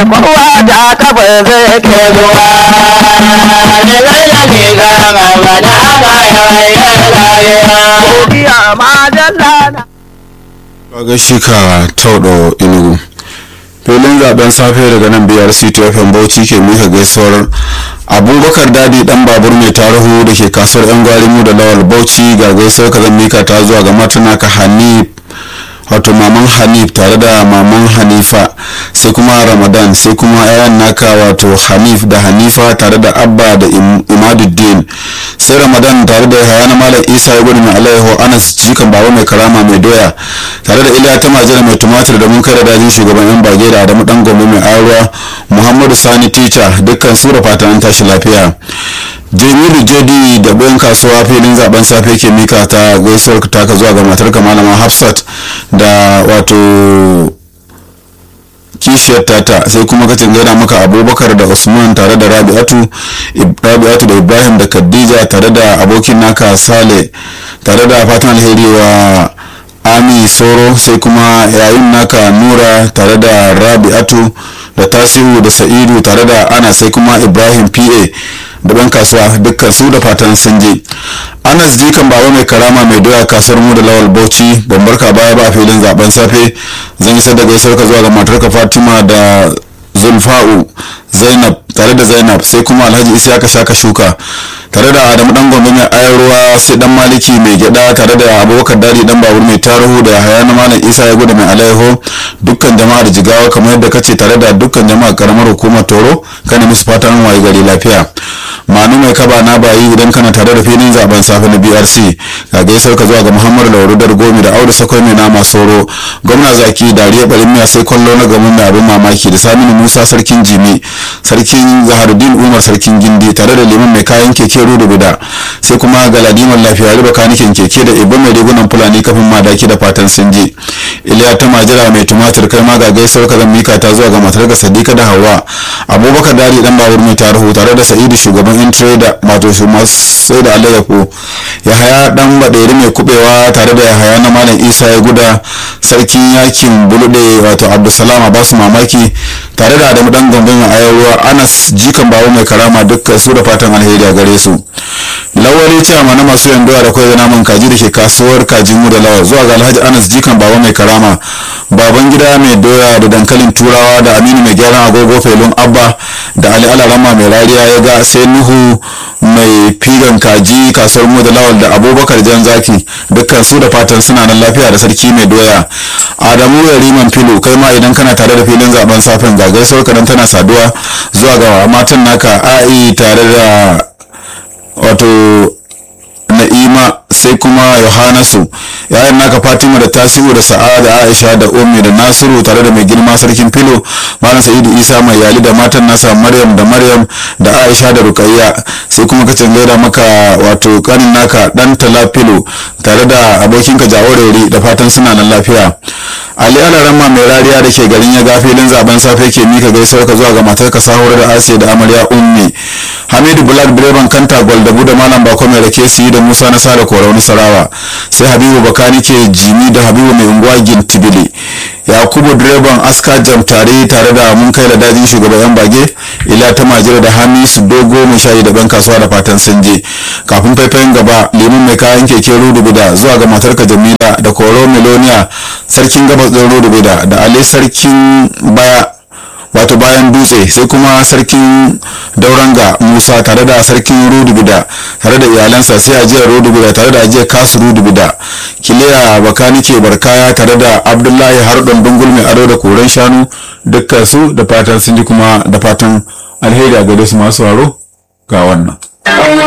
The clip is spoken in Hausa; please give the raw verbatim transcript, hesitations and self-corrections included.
kowa da kafa zai ke zuwa ne zai da ke gama ba da bayan rayuwa godiya ma dalla ga shi ka taudo inugu filin zaben safe daga nan biyar city of bauchi ke mika gaisuwar abubakar dadi dan babur mai tarihu da ke kasuwar yan gwarimu da lawal bauchi ga gaisuwar ka zan mika ta zuwa ga matana ka hanif wato maman hanif tare da maman hanifa sai kuma ramadan sai kuma yayan naka wato hanif da hanifa tare da abba da imaduddin sai ramadan tare da yahaya na malam isa ya gudu mai alaiho anas jikan baba mai karama mai doya tare da iliya ta majira mai tumatir da mun kai da dajin shugaban yan bage da adamu dan gombe mai ayarwa muhammadu sani teacher dukkan su da fatan an tashi lafiya jamilu jedi da bayan kasuwa filin zaben safe ke mika ta gaisuwar ta ka zuwa ga matar malama hafsat da wato kishiyar tata sai kuma ka gaida maka abubakar da usman tare da rabi'atu rabi'atu da ibrahim da khadija tare da abokin naka sale tare da fatan alheri wa ami soro sai kuma yayin naka nura tare da rabi'atu da tasiru da sa'idu tare da ana sai kuma ibrahim pa da ban kasuwa dukkan su da fatan sun je anas jikan baba mai karama mai doya kasuwar mu da lawal bauchi ban barka baya ba filin zaben safe zan isar da gaisuwar ka zuwa ga matarka fatima da zulfa'u zainab tare da zainab sai kuma alhaji isiyaka shaka shuka tare da adamu dan gombe mai ayar ruwa sai dan maliki mai gyada tare da abubakar dadi dan babur mai tarihu da haya na malam isa ya gudu mai alaiho dukkan jama'ar jigawa kamar yadda kace tare da dukkan jama'ar karamar hukumar toro kana musu fatan waye gari lafiya manu mai kaba na bayi idan kana tare da filin zaben safe na B R C ga gaisar ka zuwa ga Muhammadu Laurudar Gomi da Audu Sakwai mai nama soro gwamna zaki dariya barin miya sai kwallo na gamin da abin mamaki da Saminu Musa sarkin Jimi sarkin Zaharuddin Umar sarkin Gindi tare da liman mai kayan keke Rudu Bida sai kuma Galadiman lafiya riba kanikin keke da Ibn mai rigunan Fulani kafin madaki da fatan sun je Iliya ta majira mai tumatir kai ma ga gaisar ka zan mika ta zuwa ga matar ga Sadiqa da Hawwa Abubakar Dari dan babur mai tarihu tare da Sa'idu shugaban in trader wato su sai da alayyahu Yahaya dan baderi mai kubewa tare da Yahaya na malam Isa ya guda sarkin yakin bulude wato Abdulsalam Abbas mamaki tare da Adamu dan gombe mai ayarwa Anas jikan bawo mai karama dukkan su da fatan alheri a gare su lawali cewa na masu yandowa da kwai naman kaji da ke kasuwar kajin mu da lawa zuwa ga Alhaji Anas jikan bawo mai karama baban gida mai doya da dankalin turawa da Aminu mai gyaran agogo felun abba da Ali Alarama mai rariya ya ga sai Nuhu mai figan kaji kasuwar mu da lawal da Abubakar jan zaki dukkan su da fatan suna nan lafiya da sarki mai doya Adamu Yariman Filo kai ma idan kana tare da filin zaben safen ga gaisuwar ka dan tana saduwa zuwa ga matan naka Ai tare da wato Na'ima sai kuma Yohanasu yayin naka Fatima da Tasiu da Sa'ada Aisha da Ummi da Nasiru tare da mai girma sarkin Filo Malam Sa'idu Isa mai yali da matan nasa Maryam da Maryam da Aisha da Rukayya sai kuma ka gaida maka wato kanin naka dan Tala Filo tare da abokinka Jawarori da fatan suna nan lafiya Ali Alarama mai rariya da ke garin ya ga filin zaben safe ke mika gaisuwar ka zuwa ga matarka Sahura da Asiya da Amarya Ummi Hamidu Black Direban Kanta Goldabu da Malam Bako mai rake su yi da Musa na Sale Korauni Sarawa sai Habibu Bakani ke Jimi da Habibu mai unguwa Gintibili Yakubu Direban Aska Jam tare tare da mun kai da dajin shugaban yan bage ila ta majira da Hamisu Dogo mai shayi da ban kasuwa da fatan sun je kafin faifayin gaba liman mai kayan keke Rudu Bida zuwa ga matarka Jamila da Koro Melonia sarkin gabas din Rudu Bida da Ali sarkin baya wato bayan dutse sai kuma sarkin dauranga Musa tare da sarkin Rudubida tare da iyalansa sai ajiyar Rudubida tare da ajiyar Kasu Rudubida Kiliya Bakanike Barkaya tare da Abdullahi Hardon Dungul mai ado da koren shanu dukkan su da fatan sun ji kuma da fatan alheri a gare su masu waro ga wannan